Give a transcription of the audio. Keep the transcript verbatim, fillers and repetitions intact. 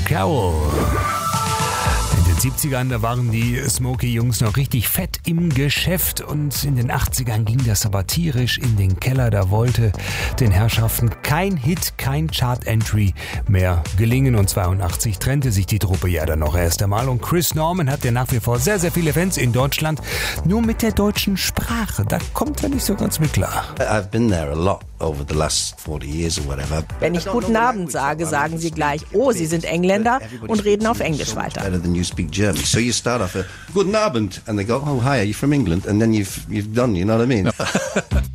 Carol. In den siebzigern, da waren die Smokey-Jungs noch richtig fett im Geschäft und in den achtzigern ging das aber tierisch in den Keller. Da wollte den Herrschaften kein Hit, kein Chart-Entry mehr gelingen und zweiundachtzig trennte sich die Truppe ja dann noch erst einmal und Chris Norman hat ja nach wie vor sehr, sehr viele Fans in Deutschland. Nur mit der deutschen Sprache, da kommt er nicht so ganz mit klar. I've been there a lot over the last forty years or whatever. Wenn ich guten Abend sage, sagen sie gleich, oh, sie sind Engländer und reden auf Englisch weiter. So you start off a guten Abend and they go, oh hi, are you from England? And then you've you've done, you know what I mean?